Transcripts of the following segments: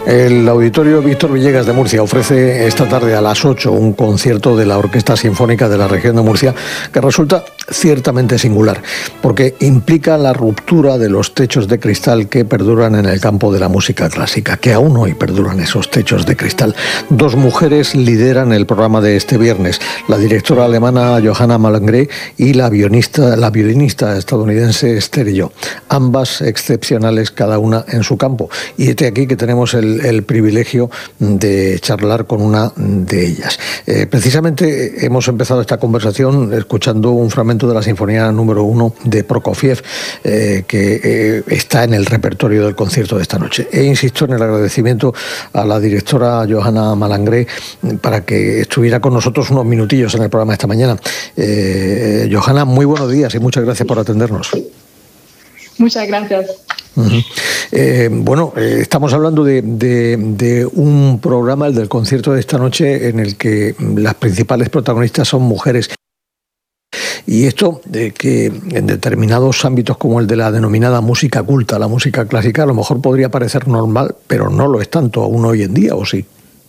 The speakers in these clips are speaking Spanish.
El Auditorio Víctor Villegas de Murcia ofrece esta tarde a las 8 un concierto de la Orquesta Sinfónica de la Región de Murcia que resulta ciertamente singular, porque implica la ruptura de los techos de cristal que perduran en el campo de la música clásica, que aún hoy perduran esos techos de cristal. Dos mujeres lideran el programa de este viernes, la directora alemana Johanna Malengre y la violinista estadounidense Esther Yo, ambas excepcionales cada una en su campo. Y este aquí que tenemos el privilegio de charlar con una de ellas. Precisamente hemos empezado esta conversación escuchando un fragmento de la Sinfonía número 1 de Prokofiev que está en el repertorio del concierto de esta noche. E insisto en el agradecimiento a la directora Johanna Malengre para que estuviera con nosotros unos minutillos en el programa esta mañana. Johanna, muy buenos días y muchas gracias por atendernos. Muchas gracias. Estamos hablando de un programa, el del concierto de esta noche, en el que las principales protagonistas son mujeres. Y esto de que en determinados ámbitos como el de la denominada música culta, la música clásica, a lo mejor podría parecer normal, pero no lo es tanto aún hoy en día, ¿o sí?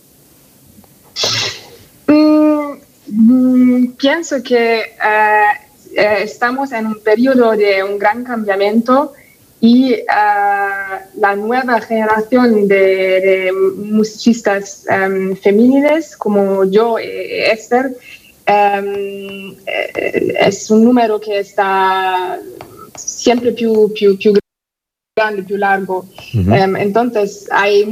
Pienso que estamos en un periodo de un gran cambiamiento y la nueva generación de musicistas femeninas como yo y Esther es un número que está siempre più grande, più largo. Uh-huh. Entonces hay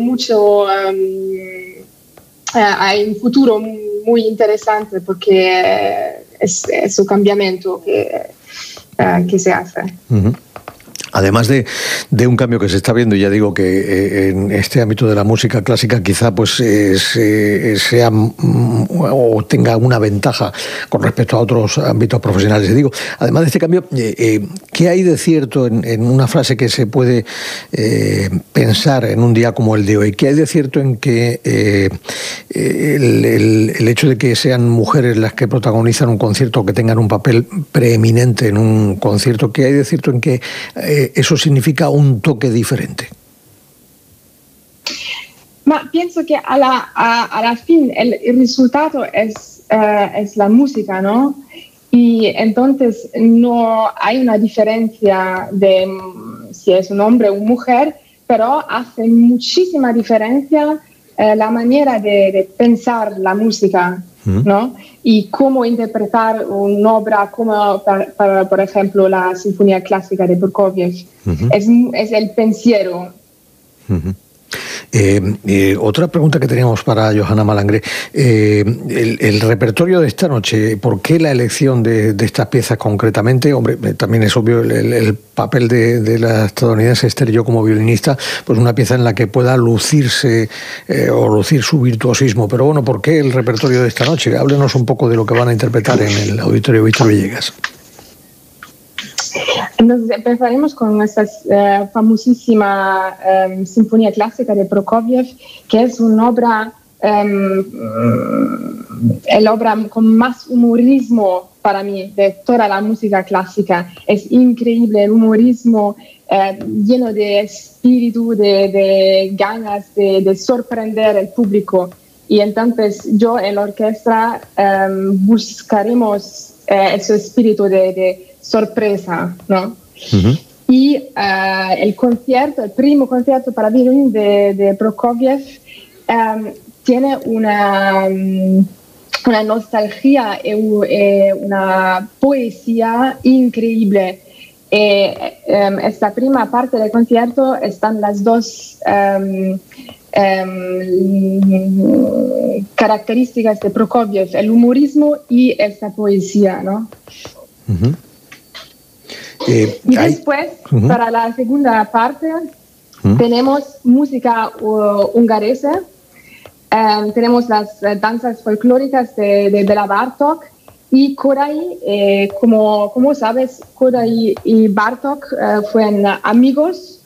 hay un futuro muy interesante porque es un cambiamiento que se hace. Uh-huh. Además de un cambio que se está viendo, y ya digo que en este ámbito de la música clásica quizá pues sea o tenga una ventaja con respecto a otros ámbitos profesionales. Digo, además de este cambio, ¿qué hay de cierto en una frase que se puede pensar en un día como el de hoy? ¿Qué hay de cierto en que el hecho de que sean mujeres las que protagonizan un concierto, que tengan un papel preeminente en un concierto, qué hay de cierto en que eso significa un toque diferente? Pienso que a la fin el resultado es la música, ¿no? Y entonces no hay una diferencia de si es un hombre o una mujer, pero hace muchísima diferencia la manera de pensar la música, ¿no? Y cómo interpretar una obra como, por ejemplo, la Sinfonía Clásica de Prokofiev. Uh-huh. Es el pensiero. Uh-huh. Otra pregunta que teníamos para Johanna Malengre. El repertorio de esta noche, ¿por qué la elección de estas piezas concretamente? Hombre, también es obvio el papel de la estadounidense Esther Yo como violinista, pues una pieza en la que pueda lucirse o lucir su virtuosismo. Pero bueno, ¿por qué el repertorio de esta noche? Háblenos un poco de lo que van a interpretar en el Auditorio Víctor Villegas. Entonces empezaremos con esta famosísima Sinfonía Clásica de Prokofiev, que es una obra, el obra con más humorismo para mí de toda la música clásica. Es increíble el humorismo lleno de espíritu, de ganas de sorprender al público. Y entonces yo en la orquesta buscaremos ese espíritu de sorpresa, ¿no? Uh-huh. Y el primer concierto para violín de Prokofiev tiene una nostalgia y una poesía increíble. Esta primera parte del concierto están las dos características de Prokofiev, el humorismo y esta poesía, ¿no? Uh-huh. Y después, para la segunda parte, tenemos música hungaresa, tenemos las danzas folclóricas de la Bartók y Kodály. Como sabes, Kodály y Bartók fueron amigos